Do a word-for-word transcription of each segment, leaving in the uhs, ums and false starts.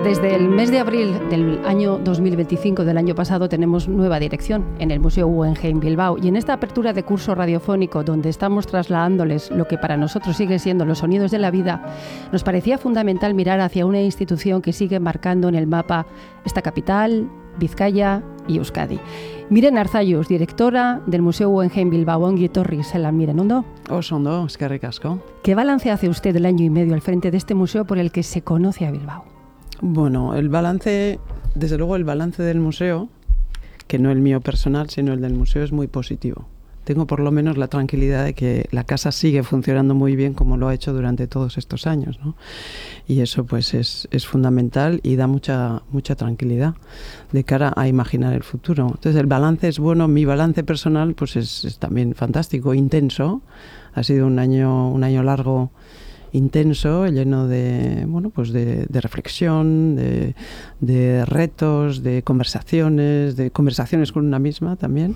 desde el mes de abril del año dos mil veinticinco, del año pasado, tenemos nueva dirección en el Museo Guggenheim Bilbao. Y en esta apertura de curso radiofónico, donde estamos trasladándoles lo que para nosotros sigue siendo los sonidos de la vida, nos parecía fundamental mirar hacia una institución que sigue marcando en el mapa esta capital, Vizcaya y Euskadi. Miren Arzallus, directora del Museo Guggenheim Bilbao. Ongi etorri, zelan miren, ondo? Oso ondo, eskerrik asko. ¿Qué balance hace usted del año y medio al frente de este museo por el que se conoce a Bilbao? Bueno, el balance, desde luego el balance del museo, que no el mío personal, sino el del museo, es muy positivo. Tengo por lo menos la tranquilidad de que la casa sigue funcionando muy bien como lo ha hecho durante todos estos años, ¿no? Y eso pues es, es fundamental y da mucha, mucha tranquilidad de cara a imaginar el futuro. Entonces el balance es bueno, mi balance personal pues es, es también fantástico, intenso. Ha sido un año, un año largo, intenso, lleno de, bueno, pues de, de reflexión, de, de retos, de conversaciones, de conversaciones con una misma también.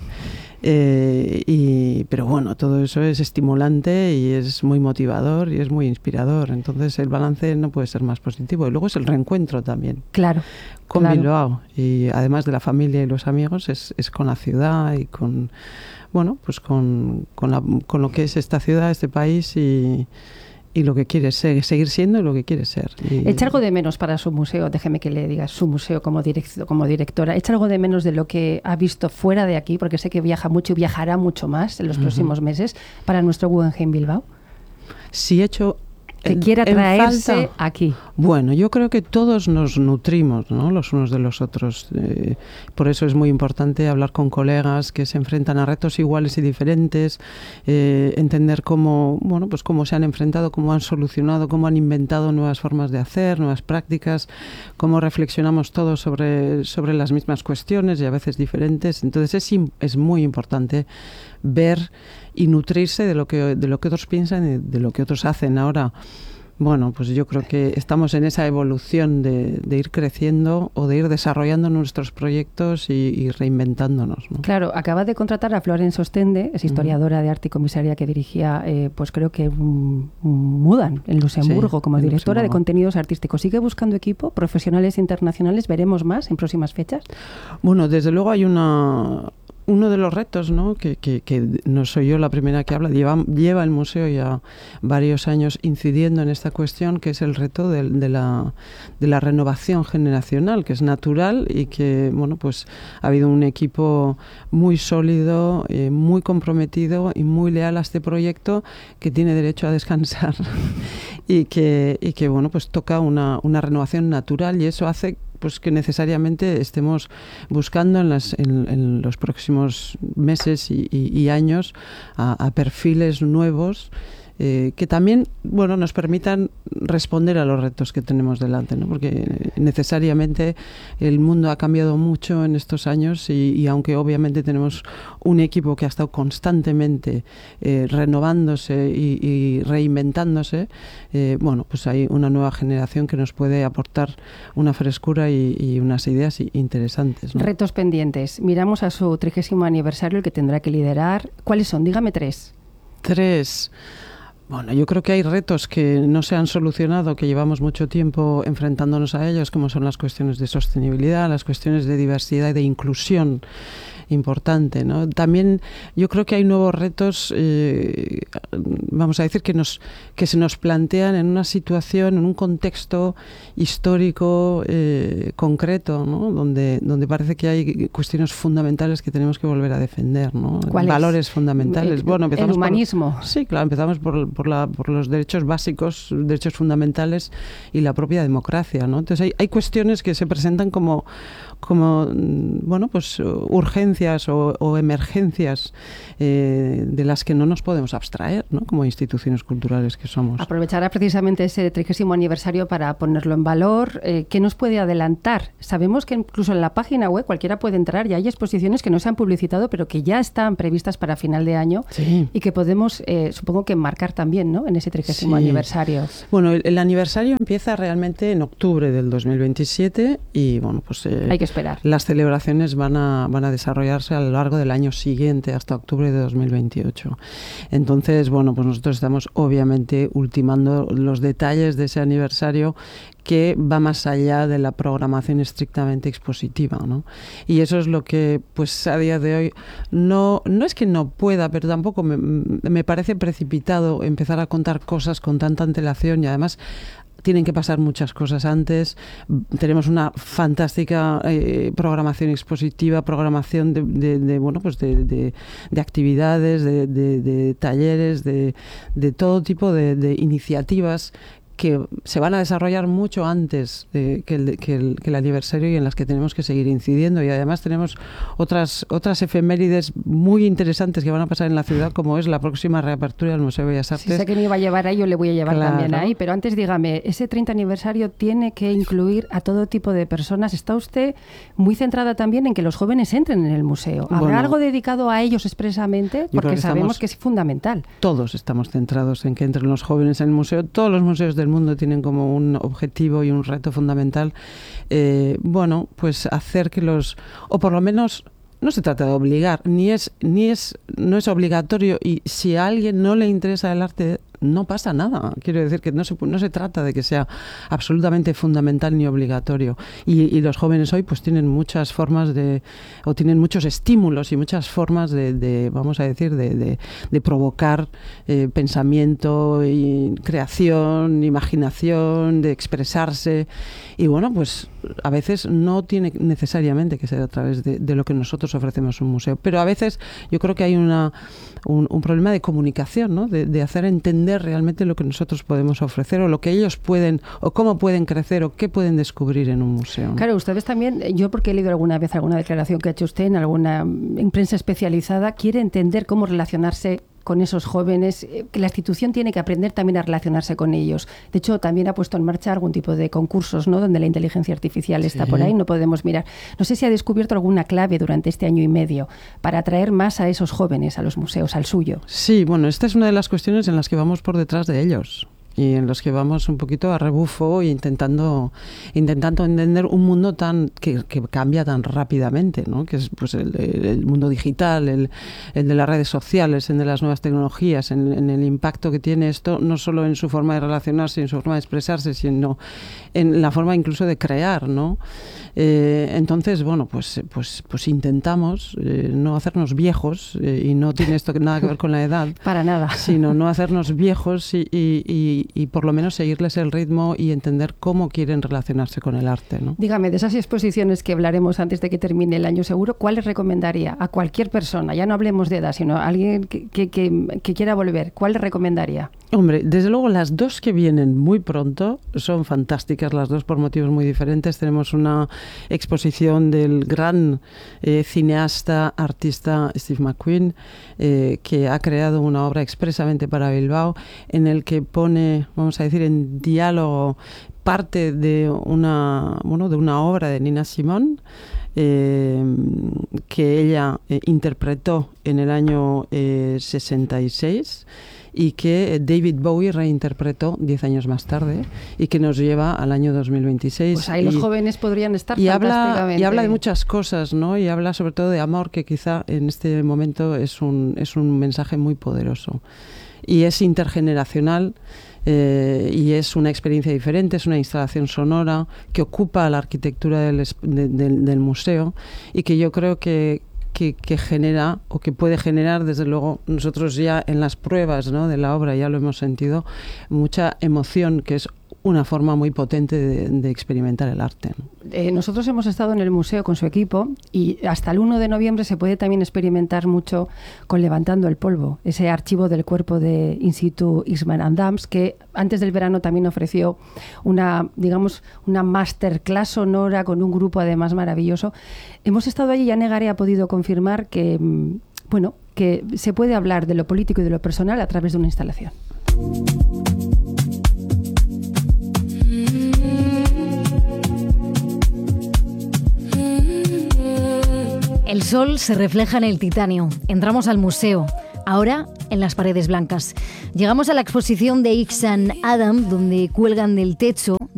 Eh, y, pero bueno, todo eso es estimulante y es muy motivador y es muy inspirador. Entonces el balance no puede ser más positivo. Y luego es el reencuentro también. Claro. Con claro. Bilbao. Y además de la familia y los amigos, es, es con la ciudad y con, bueno, pues con, con, la, con lo que es esta ciudad, este país y... y lo que quiere ser, seguir siendo y lo que quiere ser. Y... ¿Echa algo de menos para su museo? Déjeme que le diga, su museo como, direct, como directora. ¿Echa algo de menos de lo que ha visto fuera de aquí? Porque sé que viaja mucho y viajará mucho más en los uh-huh. próximos meses para nuestro Guggenheim Bilbao. Sí, he hecho... que quiera traerse aquí. Bueno, yo creo que todos nos nutrimos, ¿no?, los unos de los otros. Eh, por eso es muy importante hablar con colegas que se enfrentan a retos iguales y diferentes, eh, entender cómo, bueno, pues cómo se han enfrentado, cómo han solucionado, cómo han inventado nuevas formas de hacer, nuevas prácticas, cómo reflexionamos todos sobre, sobre las mismas cuestiones y a veces diferentes. Entonces es, es muy importante ver y nutrirse de lo que de lo que otros piensan y de lo que otros hacen. Ahora, bueno, pues yo creo que estamos en esa evolución de, de ir creciendo o de ir desarrollando nuestros proyectos y, y reinventándonos, ¿no? Claro, acaba de contratar a Florence Ostende, es historiadora uh-huh. de arte y comisaria que dirigía, eh, pues creo que um, Mudan en Luxemburgo, sí, como en directora Luxemburgo. De contenidos artísticos. ¿Sigue buscando equipo? ¿Profesionales internacionales? ¿Veremos más en próximas fechas? Bueno, desde luego hay una... Uno de los retos, ¿no?, que, que, que no soy yo la primera que habla, lleva, lleva el museo ya varios años incidiendo en esta cuestión, que es el reto de, de, la, de la renovación generacional, que es natural y que, bueno, pues ha habido un equipo muy sólido, eh, muy comprometido y muy leal a este proyecto, que tiene derecho a descansar y que, y que bueno, pues toca una, una renovación natural, y eso hace pues que necesariamente estemos buscando en, las, en, en los próximos meses y, y, y años a, a perfiles nuevos eh, que también, bueno, nos permitan responder a los retos que tenemos delante, ¿no? Porque necesariamente el mundo ha cambiado mucho en estos años y, y aunque obviamente tenemos un equipo que ha estado constantemente eh, renovándose y, y reinventándose, eh, bueno, pues hay una nueva generación que nos puede aportar una frescura y, y unas ideas interesantes, ¿no? Retos pendientes. Miramos a su trigésimo aniversario, el que tendrá que liderar. ¿Cuáles son? Dígame tres. Tres. Bueno, yo creo que hay retos que no se han solucionado, que llevamos mucho tiempo enfrentándonos a ellos, como son las cuestiones de sostenibilidad, las cuestiones de diversidad y de inclusión importante, ¿no? También yo creo que hay nuevos retos, eh, vamos a decir, que nos que se nos plantean en una situación, en un contexto histórico eh, concreto, ¿no?, donde donde parece que hay cuestiones fundamentales que tenemos que volver a defender, ¿no? Valores fundamentales. El, bueno, empezamos el humanismo. Por, sí, claro, empezamos por por, la, por los derechos básicos, derechos fundamentales y la propia democracia, ¿no? Entonces hay hay cuestiones que se presentan como como bueno, pues urgencias o, o emergencias eh, de las que no nos podemos abstraer, ¿no?, como instituciones culturales que somos. Aprovechará precisamente ese trigésimo aniversario para ponerlo en valor. Eh, ¿Qué nos puede adelantar? Sabemos que incluso en la página web cualquiera puede entrar y hay exposiciones que no se han publicitado pero que ya están previstas para final de año, sí, y que podemos, eh, supongo que enmarcar también, ¿no?, en ese trigésimo sí. aniversario. Bueno, el, el aniversario empieza realmente en octubre del dos mil veintisiete y bueno, pues eh, hay que esperar. Las celebraciones van a, van a desarrollar desarrollarse a lo largo del año siguiente, hasta octubre de dos mil veintiocho. Entonces, bueno, pues nosotros estamos obviamente ultimando los detalles de ese aniversario, que va más allá de la programación estrictamente expositiva, ¿no? Y eso es lo que, pues a día de hoy, no, no es que no pueda, pero tampoco me, me parece precipitado empezar a contar cosas con tanta antelación, y además tienen que pasar muchas cosas antes. Tenemos una fantástica eh, programación expositiva, programación de, de, de bueno, pues de, de, de actividades, de, de, de talleres, de, de todo tipo de, de iniciativas que se van a desarrollar mucho antes de, que, el, que, el, que el aniversario, y en las que tenemos que seguir incidiendo. Y además tenemos otras otras efemérides muy interesantes que van a pasar en la ciudad, como es la próxima reapertura del Museo de Bellas Artes. Si sé que me iba a llevar ahí, yo le voy a llevar claro. también ahí. Pero antes dígame, ese treinta aniversario tiene que incluir a todo tipo de personas. ¿Está usted muy centrada también en que los jóvenes entren en el museo? ¿Habrá bueno, algo dedicado a ellos expresamente? Porque sabemos que es fundamental. Todos estamos centrados en que entren los jóvenes en el museo. Todos los museos del mundo tienen como un objetivo y un reto fundamental, eh, bueno, pues hacer que los, o por lo menos no se trata de obligar, ni es, ni es, no es obligatorio, y si a alguien no le interesa el arte, no pasa nada. Quiero decir que no se, no se trata de que sea absolutamente fundamental ni obligatorio. Y, y los jóvenes hoy pues tienen muchas formas de, o tienen muchos estímulos y muchas formas de, de vamos a decir, de, de, de provocar eh, pensamiento, y creación, imaginación, de expresarse. Y bueno, pues a veces no tiene necesariamente que ser a través de, de lo que nosotros ofrecemos en un museo. Pero a veces yo creo que hay una, un, un problema de comunicación, ¿no? De, de hacer entender realmente lo que nosotros podemos ofrecer, o lo que ellos pueden, o cómo pueden crecer, o qué pueden descubrir en un museo. Claro, ustedes también, yo porque he leído alguna vez alguna declaración que ha hecho usted en alguna en prensa especializada, quiere entender cómo relacionarse con esos jóvenes, que la institución tiene que aprender también a relacionarse con ellos. De hecho, también ha puesto en marcha algún tipo de concursos, ¿no?, donde la inteligencia artificial está sí. por ahí, no podemos mirar. No sé si ha descubierto alguna clave durante este año y medio para atraer más a esos jóvenes a los museos, al suyo. Sí, bueno, esta es una de las cuestiones en las que vamos por detrás de ellos, y en los que vamos un poquito a rebufo, e intentando intentando entender un mundo tan que, que cambia tan rápidamente, ¿no? Que es pues el, el mundo digital, el, el de las redes sociales, el de las nuevas tecnologías, en, en el impacto que tiene esto, no solo en su forma de relacionarse, en su forma de expresarse, sino en la forma incluso de crear, ¿no? Eh, entonces, bueno, pues pues pues intentamos eh, no hacernos viejos, eh, y no tiene esto nada que ver con la edad. Para nada. Sino no hacernos viejos y, y, y, y por lo menos seguirles el ritmo y entender cómo quieren relacionarse con el arte, ¿no? Dígame, de esas exposiciones que hablaremos antes de que termine el año seguro, ¿cuáles recomendaría a cualquier persona? Ya no hablemos de edad, sino a alguien que, que, que, que quiera volver. ¿Cuál recomendaría? Hombre, desde luego las dos que vienen muy pronto son fantásticas, las dos por motivos muy diferentes. Tenemos una exposición del gran eh, cineasta, artista Steve McQueen, eh, que ha creado una obra expresamente para Bilbao, en el que pone, vamos a decir, en diálogo parte de una, bueno, de una obra de Nina Simone, eh, que ella eh, interpretó en el año eh, sesenta y seis, y que David Bowie reinterpretó diez años más tarde, y que nos lleva al año dos mil veintiséis. Pues ahí y, los jóvenes podrían estar y fantásticamente. Habla, y habla de muchas cosas, ¿no? Y habla sobre todo de amor, que quizá en este momento es un, es un mensaje muy poderoso. Y es intergeneracional, eh, y es una experiencia diferente, es una instalación sonora que ocupa la arquitectura del, de, de, del museo, y que yo creo que Que, que genera, o que puede generar, desde luego, nosotros ya en las pruebas, ¿no?, de la obra ya lo hemos sentido, mucha emoción, que es una forma muy potente de, de experimentar el arte, ¿no? Eh, nosotros hemos estado en el museo con su equipo, y hasta el uno de noviembre se puede también experimentar mucho con Levantando el polvo, ese archivo del cuerpo de In situ Ismael Adams, que antes del verano también ofreció una, digamos, una masterclass sonora con un grupo además maravilloso. Hemos estado allí y Anne Garé ha podido confirmar que, bueno, que se puede hablar de lo político y de lo personal a través de una instalación. El sol se refleja en el titanio. Entramos al museo, ahora en las paredes blancas. Llegamos a la exposición de Ixan Adam, donde cuelgan del techo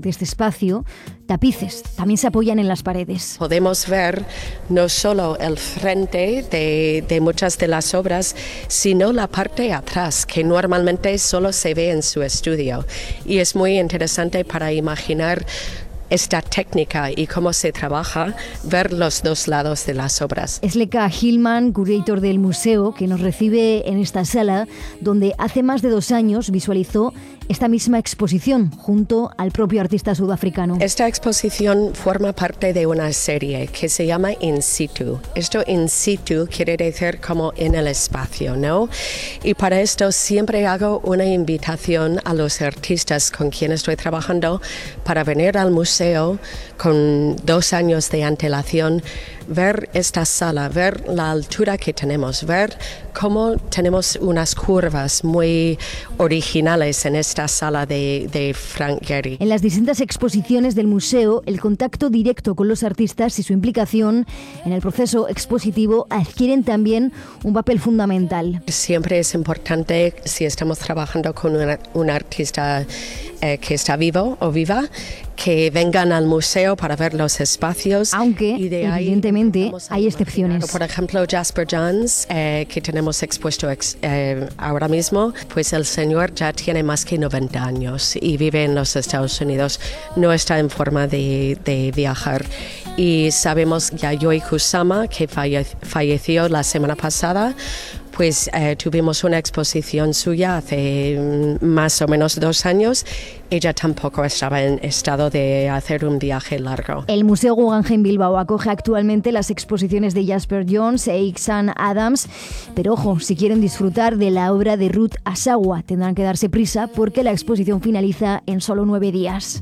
de este espacio, tapices también se apoyan en las paredes. Podemos ver no solo el frente de, de muchas de las obras, sino la parte atrás, que normalmente solo se ve en su estudio. Y es muy interesante para imaginar esta técnica y cómo se trabaja, ver los dos lados de las obras. Es Leka Hillman, curator del museo, que nos recibe en esta sala, donde hace más de dos años visualizó esta misma exposición junto al propio artista sudafricano. Esta exposición forma parte de una serie que se llama In Situ. Esto in situ quiere decir como en el espacio, ¿no? Y para esto siempre hago una invitación a los artistas con quienes estoy trabajando para venir al museo con dos años de antelación, ver esta sala, ver la altura que tenemos, ver cómo tenemos unas curvas muy originales en esta sala de, de Frank Gehry. En las distintas exposiciones del museo, el contacto directo con los artistas y su implicación en el proceso expositivo adquieren también un papel fundamental. Siempre es importante, si estamos trabajando con una, un artista eh, que está vivo o viva, que vengan al museo para ver los espacios. Aunque, y de evidentemente, hay excepciones. Por ejemplo, Jasper Johns, eh, que tenemos expuesto ex, eh, ahora mismo, pues el señor ya tiene más que noventa años y vive en los Estados Unidos. No está en forma de, de viajar. Y sabemos Yayoi Kusama, que falle, falleció la semana pasada, pues eh, tuvimos una exposición suya hace más o menos dos años. Ella tampoco estaba en estado de hacer un viaje largo. El Museo Guggenheim Bilbao acoge actualmente las exposiciones de Jasper Johns e Ixan Adams, pero ojo, si quieren disfrutar de la obra de Ruth Asawa, tendrán que darse prisa porque la exposición finaliza en solo nueve días.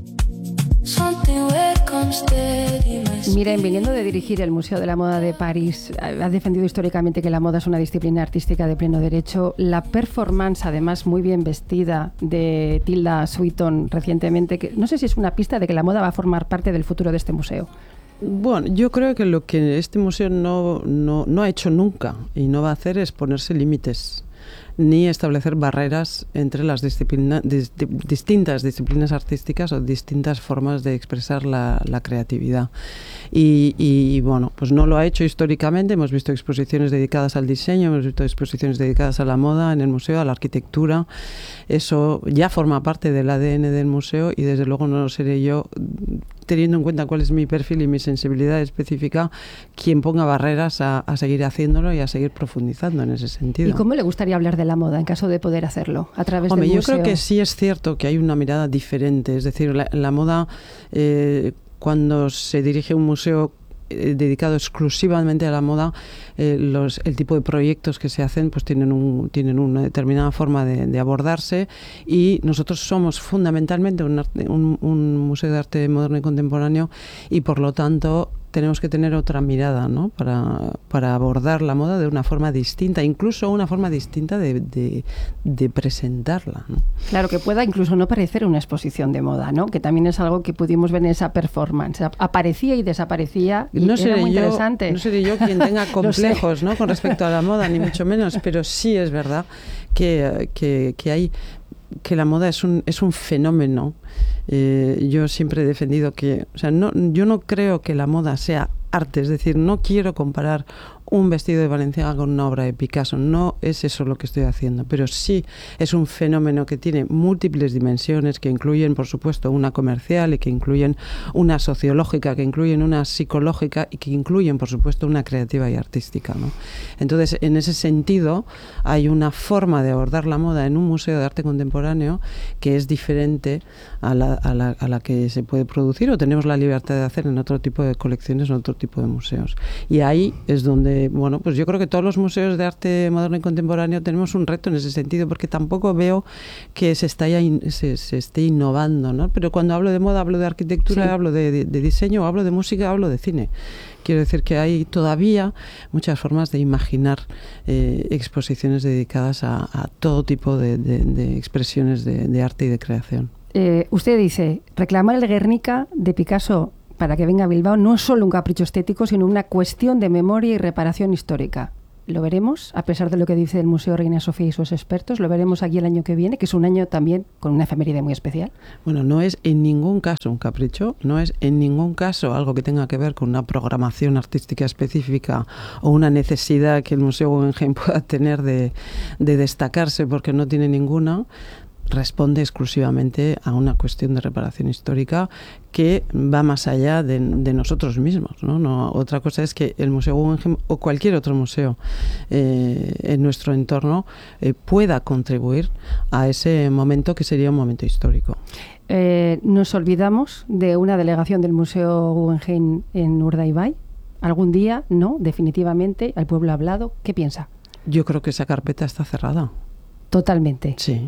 Miren, viniendo de dirigir el Museo de la Moda de París, has defendido históricamente que la moda es una disciplina artística de pleno derecho. La performance, además muy bien vestida, de Tilda Swinton recientemente, que no sé si es una pista de que la moda va a formar parte del futuro de este museo. Bueno, yo creo que lo que este museo no, no, no ha hecho nunca y no va a hacer es ponerse límites, ni establecer barreras entre las disciplina, dis, distintas disciplinas artísticas o distintas formas de expresar la, la creatividad. Y, y bueno, pues no lo ha hecho históricamente. Hemos visto exposiciones dedicadas al diseño, hemos visto exposiciones dedicadas a la moda en el museo, a la arquitectura. Eso ya forma parte del A D N del museo y desde luego no lo seré yo, teniendo en cuenta cuál es mi perfil y mi sensibilidad específica, quien ponga barreras a, a seguir haciéndolo y a seguir profundizando en ese sentido. ¿Y cómo le gustaría hablar de la moda en caso de poder hacerlo a través Hombre, del yo museo? Creo que sí es cierto que hay una mirada diferente. Es decir, la, la moda, eh, cuando se dirige un museo eh, dedicado exclusivamente a la moda, eh, los, el tipo de proyectos que se hacen pues tienen, un, tienen una determinada forma de, de abordarse, y nosotros somos fundamentalmente un, arte, un, un museo de arte moderno y contemporáneo, y por lo tanto tenemos que tener otra mirada, ¿no? para, para abordar la moda de una forma distinta, incluso una forma distinta de, de, de presentarla, ¿no? Claro, que pueda incluso no parecer una exposición de moda, ¿no? Que también es algo que pudimos ver en esa performance. Aparecía y desaparecía y no era muy yo, interesante. No seré yo quien tenga complejos, ¿no? Con respecto a la moda, ni mucho menos, pero sí es verdad que, que, que hay... que la moda es un, es un fenómeno. Eh, yo siempre he defendido que, o sea, no, yo no creo que la moda sea arte, es decir, no quiero comparar un vestido de Balenciaga con una obra de Picasso, no es eso lo que estoy haciendo, pero sí es un fenómeno que tiene múltiples dimensiones, que incluyen, por supuesto, una comercial y que incluyen una sociológica, que incluyen una psicológica y que incluyen, por supuesto, una creativa y artística, ¿no? Entonces, en ese sentido, hay una forma de abordar la moda en un museo de arte contemporáneo que es diferente a la, a la, a la que se puede producir o tenemos la libertad de hacer en otro tipo de colecciones o en otro tipo de museos. Y ahí es donde, bueno, pues yo creo que todos los museos de arte moderno y contemporáneo tenemos un reto en ese sentido, porque tampoco veo que se, está in, se, se esté innovando, ¿no? Pero cuando hablo de moda, hablo de arquitectura, sí. hablo de, de, de diseño, hablo de música, hablo de cine. Quiero decir que hay todavía muchas formas de imaginar eh, exposiciones dedicadas a, a todo tipo de, de, de expresiones de, de arte y de creación. Eh, usted dice, reclamar el Guernica de Picasso para que venga a Bilbao no es solo un capricho estético, sino una cuestión de memoria y reparación histórica. lo veremos, a pesar de lo que dice el Museo Reina Sofía y sus expertos, lo veremos aquí el año que viene, que es un año también con una efeméride muy especial. Bueno, no es en ningún caso un capricho, no es en ningún caso algo que tenga que ver con una programación artística específica o una necesidad que el Museo Guggenheim pueda tener de, de destacarse, porque no tiene ninguna. Responde exclusivamente a una cuestión de reparación histórica que va más allá de, de nosotros mismos, ¿no? No, otra cosa es que el Museo Guggenheim o cualquier otro museo eh, en nuestro entorno eh, pueda contribuir a ese momento que sería un momento histórico. Eh, nos olvidamos de una delegación del Museo Guggenheim en Urdaibai. ¿Algún día? No, definitivamente. ¿El pueblo ha hablado? ¿Qué piensa? Yo creo que esa carpeta está cerrada. Totalmente. Sí.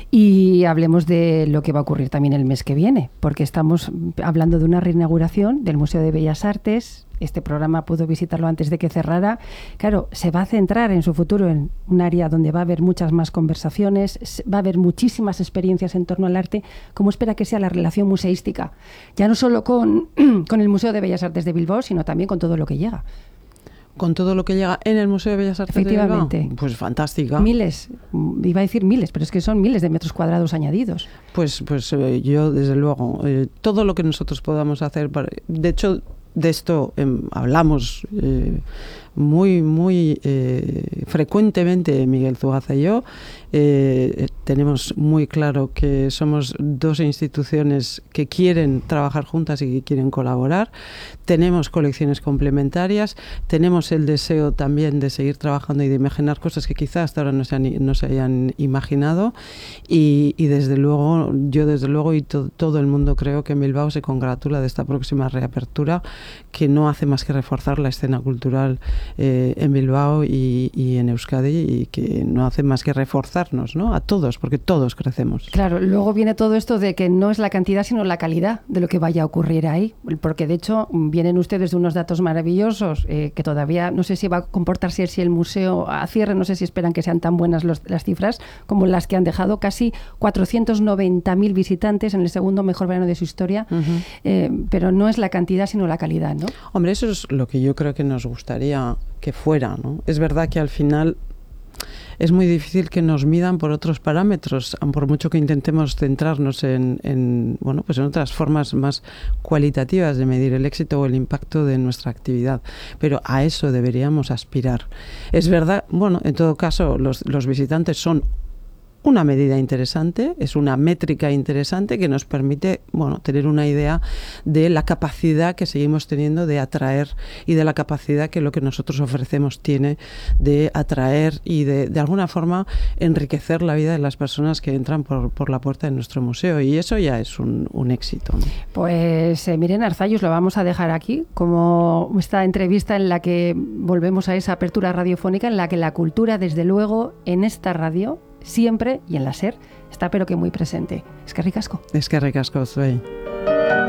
Y hablemos de lo que va a ocurrir también el mes que viene, porque estamos hablando de una reinauguración del Museo de Bellas Artes. Este programa pudo visitarlo antes de que cerrara. Claro, se va a centrar en su futuro en un área donde va a haber muchas más conversaciones, va a haber muchísimas experiencias en torno al arte. ¿Cómo espera que sea la relación museística? Ya no solo con, con el Museo de Bellas Artes de Bilbao, sino también con todo lo que llega. Con todo lo que llega en el Museo de Bellas Artes de Bilbao. Efectivamente. Pues fantástica. Miles, iba a decir miles, pero es que son miles de metros cuadrados añadidos. Pues, pues eh, yo, desde luego, eh, todo lo que nosotros podamos hacer, para, de hecho, de esto eh, hablamos eh, muy, muy eh, frecuentemente Miguel Zugaza y yo. Eh, tenemos muy claro que somos dos instituciones que quieren trabajar juntas y que quieren colaborar. Tenemos colecciones complementarias, tenemos el deseo también de seguir trabajando y de imaginar cosas que quizás hasta ahora no se, han, no se hayan imaginado, y, y desde luego, yo desde luego y to, todo el mundo creo que Bilbao se congratula de esta próxima reapertura, que no hace más que reforzar la escena cultural eh, en Bilbao y, y en Euskadi, y que no hace más que reforzarnos, ¿no? A todos, porque todos crecemos. Claro, luego viene todo esto de que no es la cantidad sino la calidad de lo que vaya a ocurrir ahí, porque de hecho vienen ustedes de unos datos maravillosos eh, que todavía no sé si va a comportarse si el museo a cierre, no sé si esperan que sean tan buenas los, las cifras como las que han dejado, casi cuatrocientos noventa mil visitantes en el segundo mejor verano de su historia, uh-huh. eh, pero no es la cantidad sino la calidad, ¿no? Hombre, eso es lo que yo creo que nos gustaría que fuera, ¿no? Es verdad que al final es muy difícil que nos midan por otros parámetros, por mucho que intentemos centrarnos en, en, bueno, pues en otras formas más cualitativas de medir el éxito o el impacto de nuestra actividad. Pero a eso deberíamos aspirar. Es verdad, bueno, en todo caso, los, los visitantes son una medida interesante, es una métrica interesante que nos permite, bueno, tener una idea de la capacidad que seguimos teniendo de atraer y de la capacidad que lo que nosotros ofrecemos tiene de atraer y de, de alguna forma, enriquecer la vida de las personas que entran por, por la puerta de nuestro museo, y eso ya es un, un éxito, ¿no? Pues eh, Miren Arzallus, lo vamos a dejar aquí como esta entrevista en la que volvemos a esa apertura radiofónica en la que la cultura, desde luego, en esta radio siempre, y en la SER, está pero que muy presente. Es que ricasco. Es que ricasco, Zuei.